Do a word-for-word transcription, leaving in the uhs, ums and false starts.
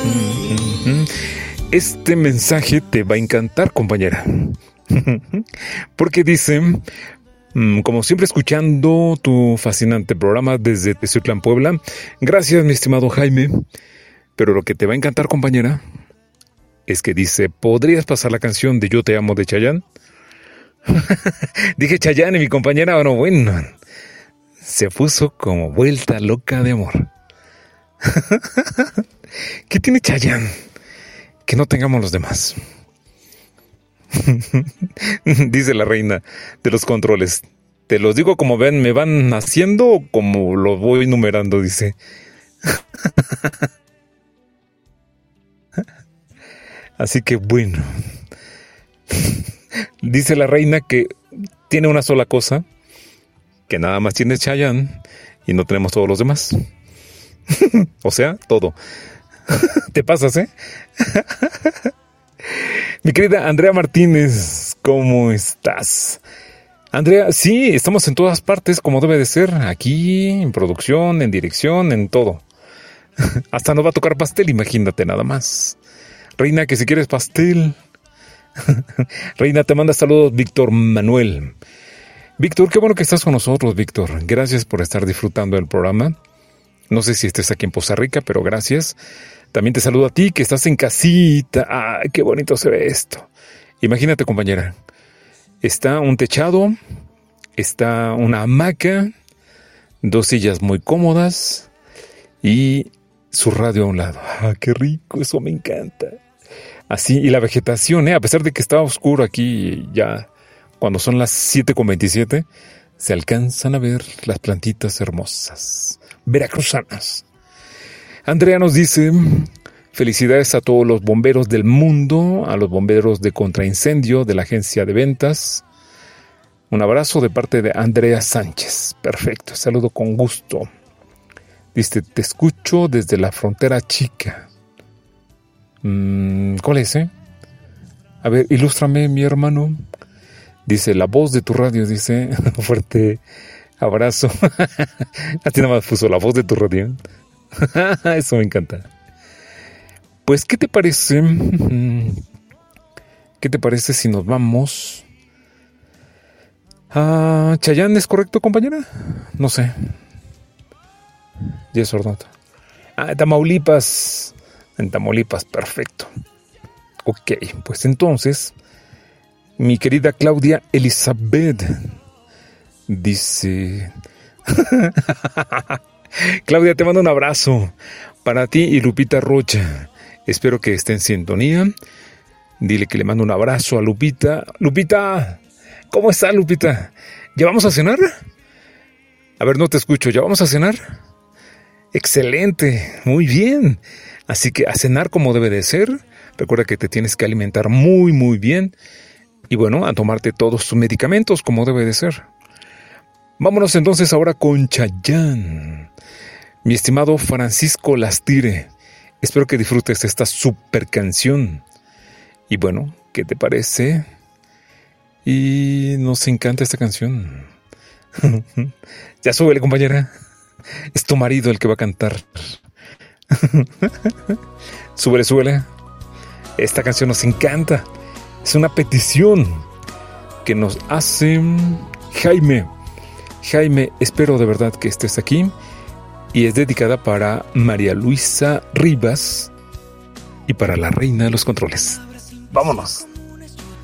Este mensaje te va a encantar, compañera. Porque dice, como siempre escuchando tu fascinante programa desde Teciutlán, Puebla. Gracias, mi estimado Jaime. Pero lo que te va a encantar, compañera, es que dice, ¿podrías pasar la canción de Yo te amo de Chayanne? Dije Chayanne y mi compañera, bueno, bueno, se puso como vuelta loca de amor. ¿Qué tiene Chayanne que no tengamos los demás? Dice la reina de los controles. Te los digo como ven, me van haciendo o como los voy numerando, dice. Así que bueno. Dice la reina que tiene una sola cosa, que nada más tiene Chayanne y no tenemos todos los demás. O sea, todo. Te pasas, ¿eh? Mi querida Andrea Martínez, ¿cómo estás? Andrea, sí, estamos en todas partes como debe de ser, aquí, en producción, en dirección, en todo. Hasta nos va a tocar pastel, imagínate nada más. Reina, que si quieres pastel. Reina, te manda saludos Víctor Manuel. Víctor, qué bueno que estás con nosotros, Víctor. Gracias por estar disfrutando del programa. No sé si estés aquí en Poza Rica, pero gracias. También te saludo a ti, que estás en casita. ¡Ay, qué bonito se ve esto! Imagínate, compañera. Está un techado, está una hamaca, dos sillas muy cómodas y su radio a un lado. ¡Ah, qué rico! Eso me encanta. Así, y la vegetación, ¿eh? A pesar de que está oscuro aquí ya, cuando son las siete con veintisiete, se alcanzan a ver las plantitas hermosas, veracruzanas. Andrea nos dice, felicidades a todos los bomberos del mundo, a los bomberos de contraincendio de la agencia de ventas. Un abrazo de parte de Andrea Sánchez. Perfecto, saludo con gusto. Dice, te escucho desde la frontera chica. ¿Cuál es, eh? A ver, ilústrame, mi hermano. Dice, la voz de tu radio, dice, fuerte abrazo. A ti nada más puso la voz de tu radio. Eso me encanta. Pues, ¿qué te parece? ¿Qué te parece si nos vamos a Chayanne? ¿Es correcto, compañera? No sé. Yes or not. Ah, Tamaulipas. En Tamaulipas, perfecto. Ok, pues entonces, mi querida Claudia Elizabeth dice... Claudia, te mando un abrazo para ti y Lupita Rocha. Espero que esté en sintonía. Dile que le mando un abrazo a Lupita. Lupita, ¿cómo está, Lupita? ¿Ya vamos a cenar? A ver, no te escucho. ¿Ya vamos a cenar? Excelente, muy bien. Así que a cenar como debe de ser. Recuerda que te tienes que alimentar muy, muy bien. Y bueno, a tomarte todos tus medicamentos como debe de ser. Vámonos entonces ahora con Chayanne. Mi estimado Francisco Lastire, espero que disfrutes esta super canción. Y bueno, ¿qué te parece? Y nos encanta esta canción. Ya súbele, compañera. Es tu marido el que va a cantar. Súbele, súbele. Esta canción nos encanta. Es una petición que nos hace Jaime. Jaime, espero de verdad que estés aquí. Y es dedicada para María Luisa Rivas y para la reina de los controles. ¡Vámonos!